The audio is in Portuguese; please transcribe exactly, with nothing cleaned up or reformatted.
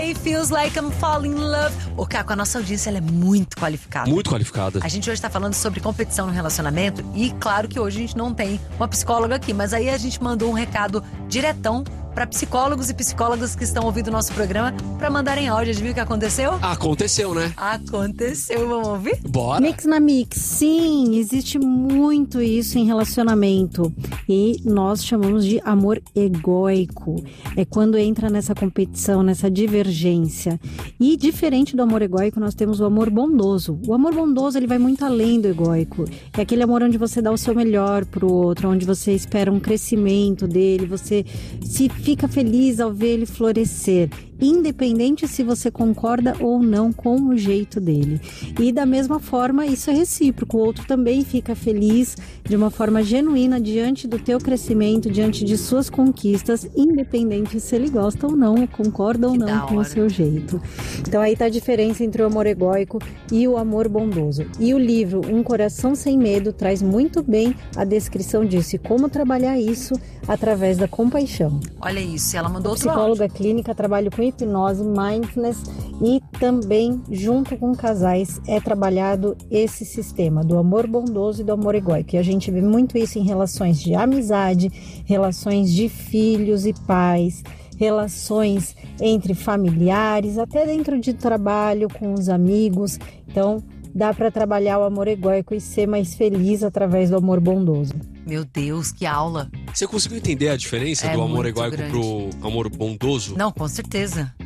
Hey, feels like I'm falling in love. Ô, Caco, a nossa audiência ela é muito qualificada. Muito qualificada. A gente hoje tá falando sobre competição no relacionamento e claro que hoje a gente não tem uma psicóloga aqui, mas aí a gente mandou um recado diretão para psicólogos e psicólogas que estão ouvindo o nosso programa para mandarem áudio. Adivinha o que aconteceu? Aconteceu, né? Aconteceu, vamos ouvir? Bora! Mix na Mix, sim, existe muito isso em relacionamento e nós chamamos de amor egóico. É quando entra nessa competição, nessa divergência. E diferente do amor egóico, nós temos o amor bondoso. O amor bondoso, ele vai muito além do egóico. É aquele amor onde você dá o seu melhor pro outro, onde você espera um crescimento dele, você se fica feliz ao ver ele florescer, independente se você concorda ou não com o jeito dele. E da mesma forma, isso é recíproco. O outro também fica feliz de uma forma genuína diante do teu crescimento, diante de suas conquistas, independente se ele gosta ou não, concorda ou Que não com hora. o seu jeito. Então aí tá a diferença entre o amor egóico e o amor bondoso. E o livro Um Coração Sem Medo traz muito bem a descrição disso e como trabalhar isso através da compaixão. Olha isso, ela mandou outro áudio. Psicóloga clínica, trabalho com hipnose, mindfulness e também, junto com casais, é trabalhado esse sistema do amor bondoso e do amor egóico. E a gente vê muito isso em relações de amizade, relações de filhos e pais, relações entre familiares, até dentro de trabalho, com os amigos. Então, dá para trabalhar o amor egóico e ser mais feliz através do amor bondoso. Meu Deus, que aula. Você conseguiu entender a diferença É do amor muito egóico grande. pro amor bondoso? Não, com certeza.